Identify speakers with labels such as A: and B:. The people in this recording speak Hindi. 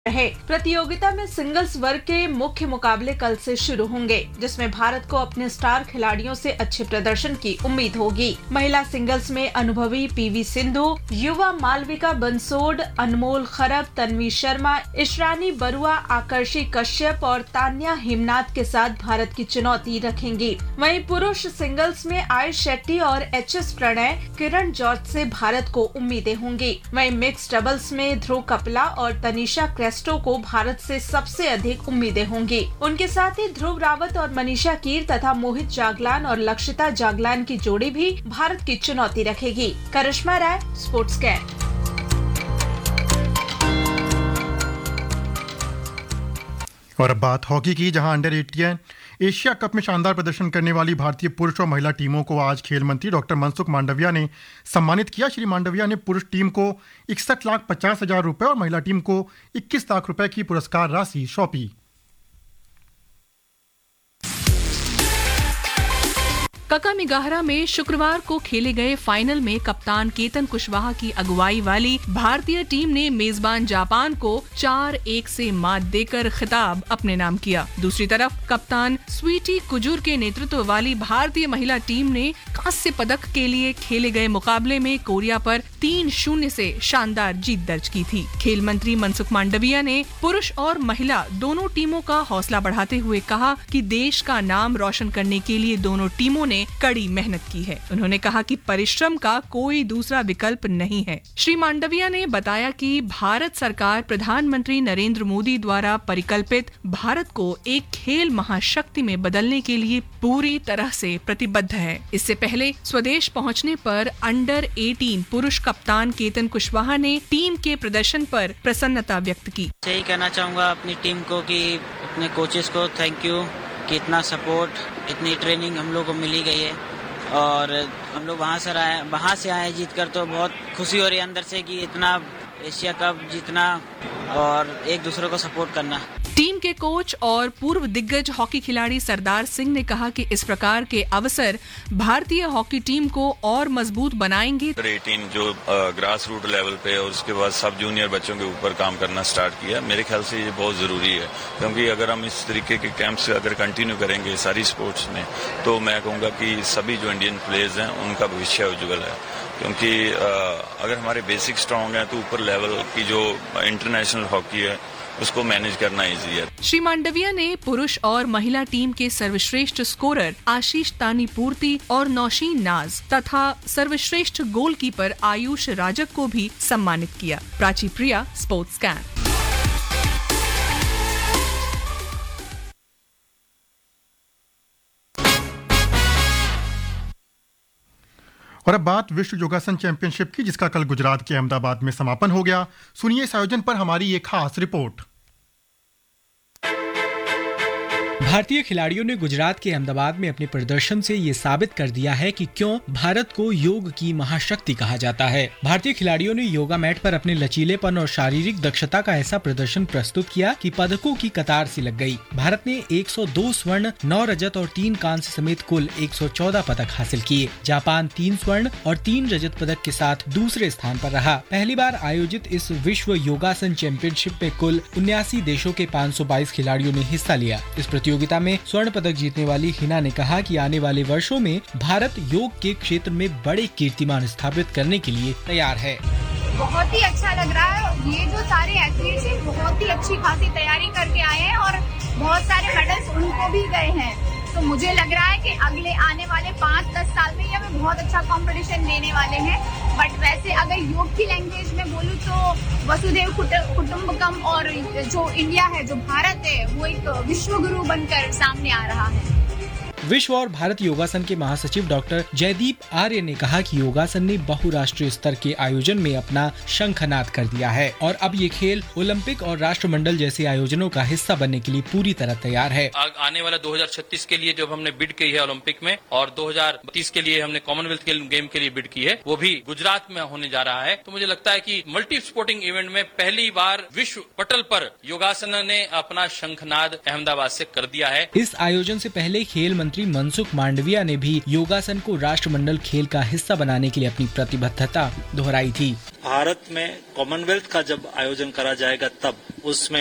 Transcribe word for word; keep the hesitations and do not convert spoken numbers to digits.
A: रहे। प्रतियोगिता में सिंगल्स वर्ग के मुख्य मुकाबले कल से शुरू होंगे, जिसमें भारत को अपने स्टार खिलाड़ियों से अच्छे प्रदर्शन की उम्मीद होगी। महिला सिंगल्स में अनुभवी पीवी सिंधु, युवा मालविका बंसोड, अनमोल खरब, तन्वी शर्मा, इशरानी बरुआ, आकर्षी कश्यप और तान्या हिमनाथ के साथ भारत की चुनौती रखेंगी। वहीं पुरुष सिंगल्स में आयुष शेट्टी और एच एस प्रणय, किरण जॉर्ज से भारत को उम्मीदें होंगी। वहीं मिक्स डबल्स में ध्रुव कपिला और तनिषा क्रेस्टो को भारत से सबसे अधिक उम्मीदें होंगी। उनके साथ ही ध्रुव रावत और मनीषा कीर तथा मोहित जागलान और लक्षिता जागलान की जोड़ी भी भारत की चुनौती रखेगी। करिश्मा राय, स्पोर्ट्स कैट।
B: और अब बात हॉकी की, जहां अंडर एटीन एशिया कप में शानदार प्रदर्शन करने वाली भारतीय पुरुष और महिला टीमों को आज खेल मंत्री डॉक्टर मनसुख मांडविया ने सम्मानित किया। श्री मांडविया ने पुरुष टीम को इकसठ लाख पचास हजार रुपए और महिला टीम को इक्कीस लाख रुपए की पुरस्कार राशि सौंपी।
C: ककामिगाहरा में शुक्रवार को खेले गए फाइनल में कप्तान केतन कुशवाहा की अगुवाई वाली भारतीय टीम ने मेजबान जापान को चार एक से मात देकर खिताब अपने नाम किया। दूसरी तरफ कप्तान स्वीटी कुजूर के नेतृत्व वाली भारतीय महिला टीम ने कांस्य पदक के लिए खेले गए मुकाबले में कोरिया पर तीन शून्य से शानदार जीत दर्ज की थी। खेल मंत्री मनसुख मांडविया ने पुरुष और महिला दोनों टीमों का हौसला बढ़ाते हुए कहा कि देश का नाम रोशन करने के लिए दोनों टीमों ने कड़ी मेहनत की है। उन्होंने कहा कि परिश्रम का कोई दूसरा विकल्प नहीं है। श्री मांडविया ने बताया कि भारत सरकार प्रधानमंत्री नरेंद्र मोदी द्वारा परिकल्पित भारत को एक खेल महाशक्ति में बदलने के लिए पूरी तरह से प्रतिबद्ध है। इससे पहले स्वदेश पहुंचने पर अंडर एटीन पुरुष कप्तान केतन कुशवाहा ने टीम के प्रदर्शन पर प्रसन्नता व्यक्त की।
D: यही कहना चाहूँगा अपनी टीम को कि अपने कोचेस को थैंक यू कि इतना सपोर्ट, इतनी ट्रेनिंग हम लोग को मिली गई है और हम लोग वहाँ से आए वहाँ से आए जीत कर, तो बहुत खुशी हो रही है अंदर से कि इतना एशिया कप जीतना और एक दूसरे को सपोर्ट करना।
C: टीम के कोच और पूर्व दिग्गज हॉकी खिलाड़ी सरदार सिंह ने कहा कि इस प्रकार के अवसर भारतीय हॉकी टीम को और मजबूत बनाएंगे।
E: एटीन जो ग्रास रूट लेवल पे और उसके बाद सब जूनियर बच्चों के ऊपर काम करना स्टार्ट किया, मेरे ख्याल से ये बहुत जरूरी है, क्योंकि अगर हम इस तरीके के कैंप्स अगर कंटिन्यू करेंगे सारी स्पोर्ट्स में, तो मैं कहूँगा कि सभी जो इंडियन प्लेयर्स हैं उनका भविष्य उज्जवल है। क्योंकि अगर हमारे बेसिक स्ट्रांग हैं तो ऊपर लेवल की जो इंटरनेशनल हॉकी है उसको मैनेज करना इजी है।
C: श्री मांडविया ने पुरुष और महिला टीम के सर्वश्रेष्ठ स्कोरर आशीष तानीपूर्ति और नौशीन नाज तथा सर्वश्रेष्ठ गोलकीपर आयुष राजक को भी सम्मानित किया। प्राची प्रिया, स्पोर्ट्स कैट।
B: और अब बात विश्व योगासन चैंपियनशिप की, जिसका कल गुजरात के अहमदाबाद में समापन हो गया। सुनिए इस आयोजन पर हमारी एक खास रिपोर्ट।
F: भारतीय खिलाड़ियों ने गुजरात के अहमदाबाद में अपने प्रदर्शन से ये साबित कर दिया है कि क्यों भारत को योग की महाशक्ति कहा जाता है। भारतीय खिलाड़ियों ने योगा मैट पर अपने लचीलेपन और शारीरिक दक्षता का ऐसा प्रदर्शन प्रस्तुत किया कि पदकों की कतार सी लग गई। भारत ने एक सौ दो स्वर्ण, नौ रजत और तीन कांस्य समेत कुल एक सौ चौदह पदक हासिल किए। जापान तीन स्वर्ण और तीन रजत पदक के साथ दूसरे स्थान पर रहा। पहली बार आयोजित इस विश्व योगासन चैंपियनशिप में कुल उन्यासी देशों के पाँच सौ बाईस खिलाड़ियों ने हिस्सा लिया। इस प्रतियोगिता में स्वर्ण पदक जीतने वाली हिना ने कहा कि आने वाले वर्षों में भारत योग के क्षेत्र में बड़े कीर्तिमान स्थापित करने के लिए तैयार है।
G: बहुत ही अच्छा लग रहा है। ये जो सारे एथलीट्स हैं बहुत ही अच्छी खासी तैयारी करके आए हैं और बहुत सारे मेडल्स उनको भी गए हैं। तो मुझे लग रहा है कि अगले आने वाले पाँच दस साल में ये हमें बहुत अच्छा कंपटीशन देने वाले हैं। बट वैसे अगर योग की लैंग्वेज में बोलूँ तो वसुधैव कुटुंबकम और जो इंडिया है, जो भारत है, वो एक विश्व गुरु बनकर सामने आ रहा है।
F: विश्व और भारत योगासन के महासचिव डॉक्टर जयदीप आर्य ने कहा कि योगासन ने बहुराष्ट्रीय स्तर के आयोजन में अपना शंखनाद कर दिया है और अब ये खेल ओलंपिक और राष्ट्रमंडल जैसे आयोजनों का हिस्सा बनने के लिए पूरी तरह तैयार है।
H: आने वाला दो हज़ार छत्तीस के लिए जब हमने बिड की है ओलंपिक में और दो हज़ार बत्तीस के लिए हमने कॉमनवेल्थ गेम के लिए बिड की है, वो भी गुजरात में होने जा रहा है। तो मुझे लगता है कि मल्टी स्पोर्टिंग इवेंट में पहली बार विश्व पटल पर योगासन ने अपना शंखनाद अहमदाबाद से कर दिया है।
F: इस आयोजन से पहले खेल मंत्री मनसुख मांडविया ने भी योगासन को राष्ट्रमंडल खेल का हिस्सा बनाने के लिए अपनी प्रतिबद्धता दोहराई थी।
I: भारत में कॉमनवेल्थ का जब आयोजन करा जाएगा तब उसमें